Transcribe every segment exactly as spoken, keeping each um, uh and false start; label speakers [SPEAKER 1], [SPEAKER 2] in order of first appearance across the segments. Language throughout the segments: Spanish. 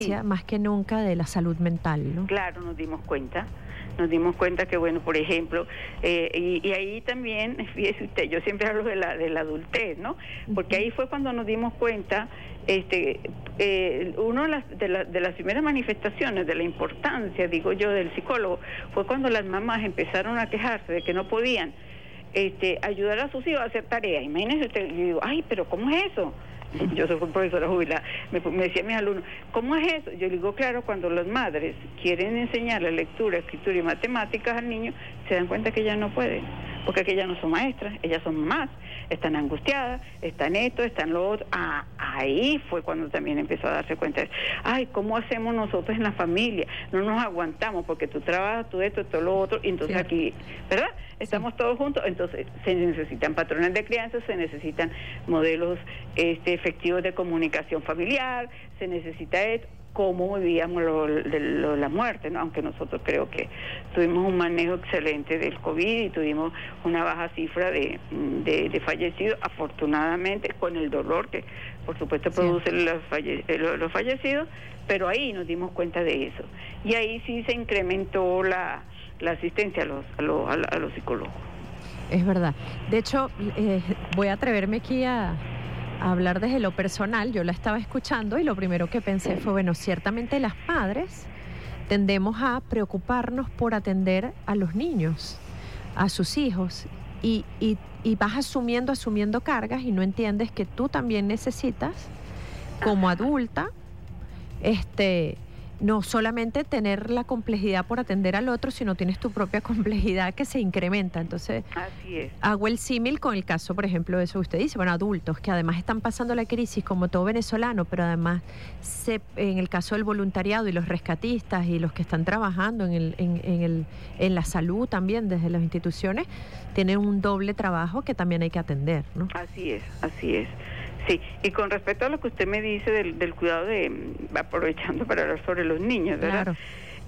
[SPEAKER 1] más que nunca de la salud mental, ¿no?
[SPEAKER 2] Claro, nos dimos cuenta, nos dimos cuenta que, bueno, por ejemplo, eh, y, y ahí también, fíjese usted, yo siempre hablo de la de la adultez, ¿no? Porque ahí fue cuando nos dimos cuenta, este, eh, uno de las, de, la, de las primeras manifestaciones de la importancia, digo yo, del psicólogo, fue cuando las mamás empezaron a quejarse de que no podían este, ayudar a sus hijos a hacer tareas. Imagínense usted, yo digo, ay, pero ¿cómo es eso? Yo soy profesora jubilada, me, me decían mis alumnos, ¿cómo es eso? Yo digo, claro, cuando las madres quieren enseñarle lectura, escritura y matemáticas al niño, se dan cuenta que ellas no pueden, porque que ellas no son maestras, ellas son mamás, están angustiadas, están esto, están lo otro. Ah, ahí fue cuando también empezó a darse cuenta, ay, ¿cómo hacemos nosotros en la familia? No nos aguantamos, porque tú trabajas, tú esto, todo lo otro, y entonces sí. Aquí, ¿verdad? Estamos sí. todos juntos, entonces se necesitan patrones de crianza, se necesitan modelos este, efectivos de comunicación familiar, se necesita esto, cómo vivíamos lo, lo, lo, la muerte, ¿no? Aunque nosotros creo que tuvimos un manejo excelente del COVID y tuvimos una baja cifra de, de, de fallecidos, afortunadamente, con el dolor que por supuesto produce sí. los, falle, los, los fallecidos, pero ahí nos dimos cuenta de eso. Y ahí sí se incrementó la, la asistencia a los, a los, a los psicólogos.
[SPEAKER 1] Es verdad. De hecho, eh, voy a atreverme aquí a... A hablar desde lo personal. Yo la estaba escuchando y lo primero que pensé fue, bueno, ciertamente las madres tendemos a preocuparnos por atender a los niños, a sus hijos, y, y, y vas asumiendo, asumiendo cargas y no entiendes que tú también necesitas, como adulta, este... no solamente tener la complejidad por atender al otro, sino tienes tu propia complejidad que se incrementa. Entonces,
[SPEAKER 2] así es.
[SPEAKER 1] Hago el símil con el caso, por ejemplo, de eso que usted dice, bueno, adultos que además están pasando la crisis como todo venezolano, pero además se, en el caso del voluntariado y los rescatistas y los que están trabajando en, el, en, en, el, en la salud también desde las instituciones, tienen un doble trabajo que también hay que atender, ¿no?
[SPEAKER 2] Así es, así es. Sí, y con respecto a lo que usted me dice del, del cuidado de, aprovechando para hablar sobre los niños, ¿verdad?
[SPEAKER 1] Claro.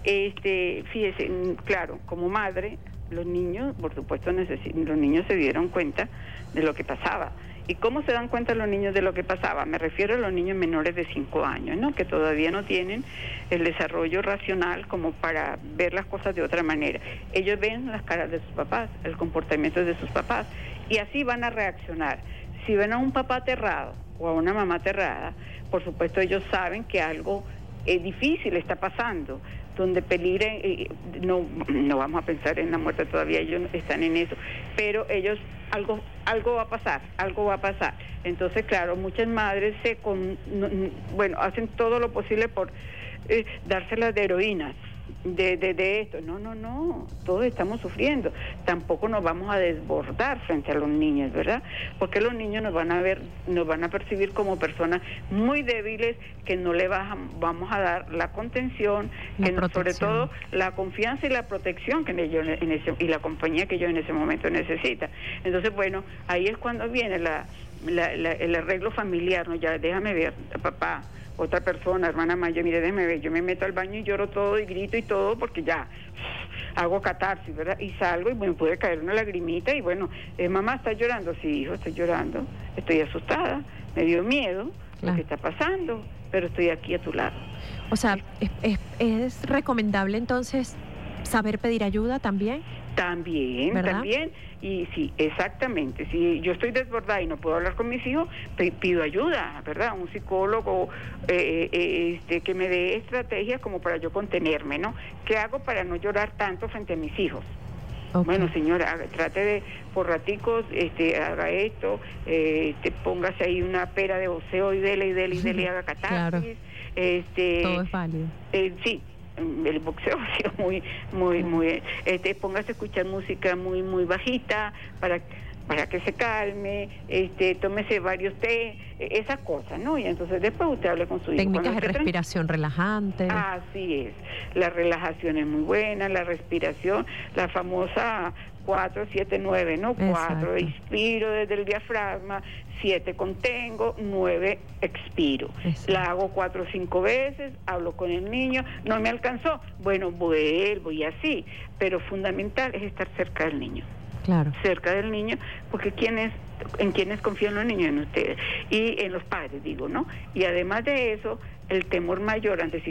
[SPEAKER 2] Este, fíjese, claro, como madre, los niños, por supuesto, necesi- los niños se dieron cuenta de lo que pasaba. ¿Y cómo se dan cuenta los niños de lo que pasaba? Me refiero a los niños menores de cinco años, ¿no? Que todavía no tienen el desarrollo racional como para ver las cosas de otra manera. Ellos ven las caras de sus papás, el comportamiento de sus papás, y así van a reaccionar. Si ven a un papá aterrado o a una mamá aterrada, por supuesto ellos saben que algo eh, difícil está pasando, donde peligra, eh, no, no vamos a pensar en la muerte todavía, ellos están en eso, pero ellos, algo algo va a pasar, algo va a pasar. Entonces, claro, muchas madres se con, no, bueno, hacen todo lo posible por eh, dárselas de heroínas. De, de, de esto, no, no, no, todos estamos sufriendo, tampoco nos vamos a desbordar frente a los niños, ¿verdad? Porque los niños nos van a ver, nos van a percibir como personas muy débiles, que no le bajan, vamos a dar la contención, la que no, sobre todo la confianza y la protección que ellos en ese, y la compañía que ellos en ese momento necesitan. Entonces, bueno, ahí es cuando viene la, la, la, el arreglo familiar, ¿no? Ya, déjame ver, papá, otra persona, hermana mayor, mire, déjeme ver, yo me meto al baño y lloro todo y grito y todo porque ya hago catarsis, ¿verdad? Y salgo y me puede caer una lagrimita y bueno, eh, mamá, ¿estás llorando? Sí, hijo, estoy llorando, estoy asustada, me dio miedo, claro, lo que está pasando, pero estoy aquí a tu lado.
[SPEAKER 1] O sea, ¿es, es, es recomendable entonces saber pedir ayuda también?
[SPEAKER 2] También, ¿verdad? También, y sí, exactamente, si yo estoy desbordada y no puedo hablar con mis hijos, pido ayuda, ¿verdad? Un psicólogo eh, eh, este, que me dé estrategias como para yo contenerme, ¿no? ¿Qué hago para no llorar tanto frente a mis hijos? Okay. Bueno, señora, trate de, por raticos, este, haga esto, eh, este, póngase ahí una pera de voceo y dele, y dele, y dele, y haga catarsis. Claro. Este,
[SPEAKER 1] todo es válido.
[SPEAKER 2] Eh, sí. El boxeo ha sido muy, muy, muy, este, póngase a escuchar música muy, muy bajita para, para que se calme, este, tómese varios té, esas cosas, ¿no? Y entonces después usted hable con su hijo.
[SPEAKER 1] Técnicas de respiración relajante.
[SPEAKER 2] Así es, la relajación es muy buena, la respiración, la famosa cuatro, siete, nueve, ¿no? cuatro inspiro desde el diafragma, siete contengo, nueve expiro. Exacto. La hago cuatro o cinco veces, hablo con el niño, no me alcanzó, bueno, vuelvo y así, pero fundamental es estar cerca del niño.
[SPEAKER 1] Claro.
[SPEAKER 2] Cerca del niño, porque quienes, en quienes confían los niños, en ustedes, y en los padres, digo, ¿no? Y además de eso, el temor mayor ante